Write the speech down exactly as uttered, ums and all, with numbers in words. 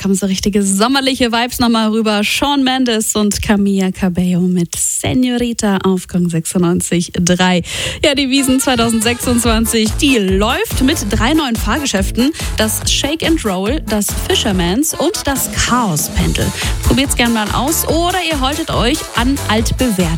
kommen so richtige sommerliche Vibes nochmal rüber. Shawn Mendes und Camila Cabello mit Senorita auf Kong sechsundneunzig Komma drei. Ja, die Wiesn zwanzig sechsundzwanzig, die läuft mit drei neuen Fahrgeschäften. Das Shake and Roll, das Fisherman's und das Chaos Pendel. Probiert's gerne mal aus oder ihr haltet euch an altbewährte